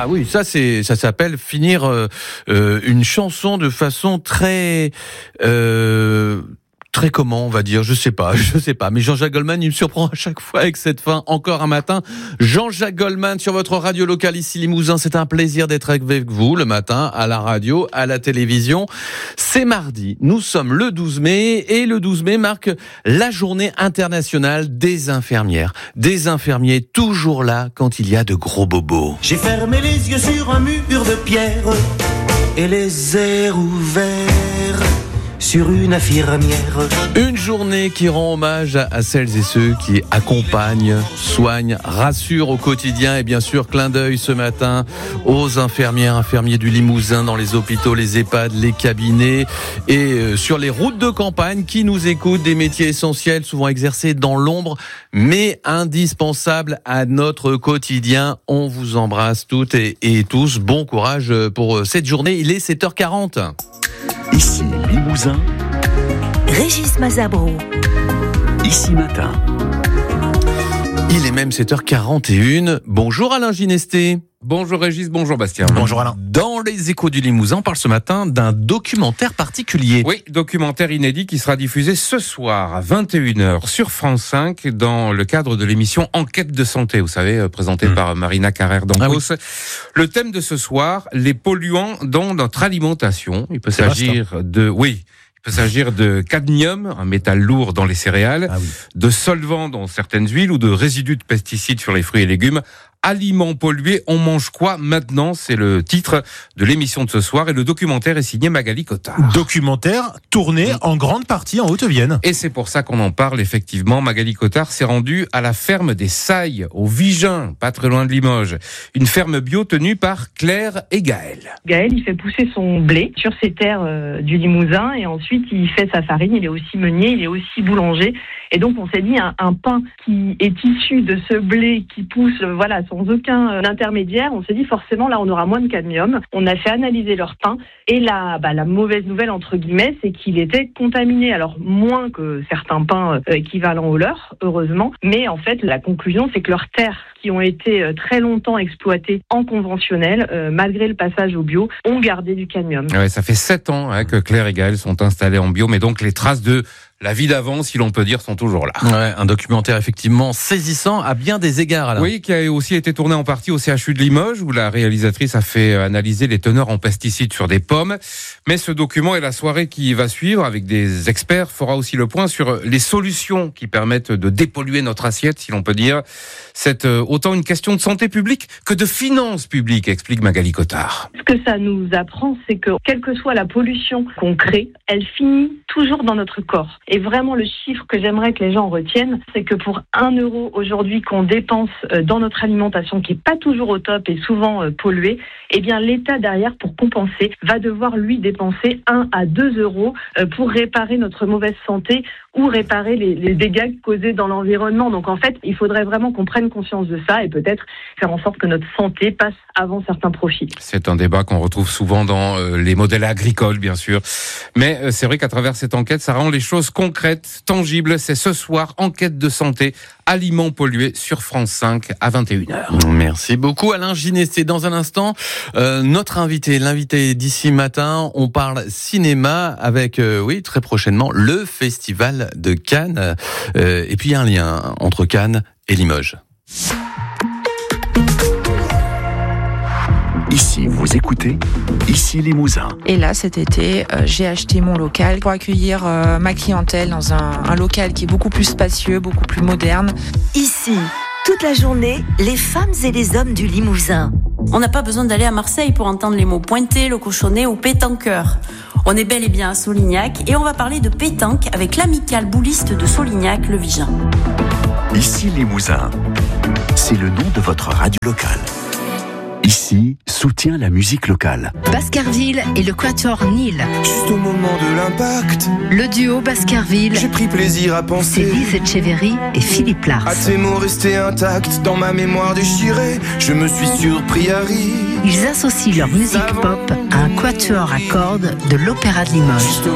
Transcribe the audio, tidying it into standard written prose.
Ah oui, ça s'appelle finir une chanson de façon très comment on va dire, je sais pas. Mais Jean-Jacques Goldman, il me surprend à chaque fois avec cette fin. Encore un matin, Jean-Jacques Goldman sur votre radio locale ici Limousin. C'est un plaisir d'être avec vous le matin à la radio, à la télévision. C'est mardi. Nous sommes le 12 mai et le 12 mai marque la journée internationale des infirmières. Des infirmiers toujours là quand il y a de gros bobos. J'ai fermé les yeux sur un mur de pierre et les airs ouverts sur une infirmière. Une journée qui rend hommage à celles et ceux qui accompagnent, soignent, rassurent au quotidien. Et bien sûr, clin d'œil ce matin aux infirmiers du Limousin dans les hôpitaux, les EHPAD, les cabinets et sur les routes de campagne qui nous écoutent. Des métiers essentiels, souvent exercés dans l'ombre, mais indispensables à notre quotidien. On vous embrasse toutes et tous. Bon courage pour cette journée. Il est 7h40. Ici Limousin, Régis Mazabro. Ici Matin. Il est même 7h41. Bonjour Alain Ginesté. Bonjour Régis, bonjour Bastien. Bonjour Alain. Dans les Échos du Limousin, on parle ce matin d'un documentaire particulier. Oui, documentaire inédit qui sera diffusé ce soir à 21h sur France 5 dans le cadre de l'émission Enquête de santé, vous savez, présentée par Marina Carrère-Dancos. Ah oui. Le thème de ce soir, les polluants dans notre alimentation. Il peut s'agir de cadmium, un métal lourd dans les céréales, de solvants dans certaines huiles ou de résidus de pesticides sur les fruits et légumes. Aliments pollués, on mange quoi maintenant ? C'est le titre de l'émission de ce soir et le documentaire est signé Magali Cotard. Documentaire tourné en grande partie en Haute-Vienne. Et c'est pour ça qu'on en parle effectivement. Magali Cotard s'est rendue à la ferme des Sailles, au Vigin, pas très loin de Limoges. Une ferme bio tenue par Claire et Gaël. Gaël, il fait pousser son blé sur ses terres du Limousin et ensuite il fait sa farine. Il est aussi meunier, il est aussi boulanger. Et donc on s'est dit un pain qui est issu de ce blé qui pousse, sans aucun intermédiaire. On s'est dit forcément là on aura moins de cadmium. On a fait analyser leur pain et la mauvaise nouvelle entre guillemets, c'est qu'il était contaminé. Alors moins que certains pains équivalents au leur, heureusement. Mais en fait la conclusion c'est que leurs terres qui ont été très longtemps exploitées en conventionnel, malgré le passage au bio, ont gardé du cadmium. Ouais, ça fait 7 ans que Claire et Gaël sont installés en bio, mais donc les traces de la vie d'avant, si l'on peut dire, sont toujours là. Ouais, un documentaire effectivement saisissant à bien des égards, Alain. Oui, qui a aussi été tourné en partie au CHU de Limoges, où la réalisatrice a fait analyser les teneurs en pesticides sur des pommes. Mais ce document et la soirée qui va suivre, avec des experts, fera aussi le point sur les solutions qui permettent de dépolluer notre assiette, si l'on peut dire. C'est autant une question de santé publique que de finances publiques, explique Magali Cotard. Ce que ça nous apprend, c'est que quelle que soit la pollution qu'on crée, elle finit toujours dans notre corps. Et vraiment, le chiffre que j'aimerais que les gens retiennent, c'est que pour 1 euro aujourd'hui qu'on dépense dans notre alimentation, qui est pas toujours au top et souvent polluée, eh bien l'État derrière, pour compenser, va devoir lui dépenser 1 à 2 euros pour réparer notre mauvaise santé ou réparer les dégâts causés dans l'environnement. Donc en fait, il faudrait vraiment qu'on prenne conscience de ça et peut-être faire en sorte que notre santé passe avant certains profits. C'est un débat qu'on retrouve souvent dans les modèles agricoles, bien sûr. Mais c'est vrai qu'à travers cette enquête, ça rend les choses concrètes, tangibles. C'est ce soir, Enquête de santé, aliments pollués sur France 5 à 21h. Merci beaucoup Alain Ginesté. Dans un instant, notre l'invité d'ici matin, on parle cinéma avec, très prochainement, le Festival de Cannes. Et puis il y a un lien entre Cannes et Limoges. Ici, vous écoutez, ici Limousin. Et là, cet été, j'ai acheté mon local pour accueillir ma clientèle dans un local qui est beaucoup plus spacieux, beaucoup plus moderne. Ici, toute la journée, les femmes et les hommes du Limousin. On n'a pas besoin d'aller à Marseille pour entendre les mots pointé, le cochonnet ou pétanqueur. On est bel et bien à Solignac et on va parler de pétanque avec l'amicale bouliste de Solignac, le Vigin. Ici Limousin, c'est le nom de votre radio locale. Ici, soutient la musique locale. Baskerville et le Quatuor Nil. Juste au moment de l'impact, le duo Baskerville. J'ai pris plaisir à penser. C'est Lise Etcheverry et Philippe Lars. À tes mots restés intacts dans ma mémoire déchirée, je me suis surpris à rire. Ils associent leur musique pop à un quatuor à cordes de l'Opéra de Limoges.